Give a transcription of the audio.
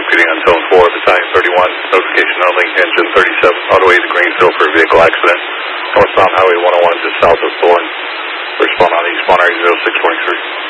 repeating on zone 4, battalion 31, notification only, engine 37, on the way to Greensville for a vehicle accident. Northbound Highway 101 just south of Thorne. Respond on eastbound R0623.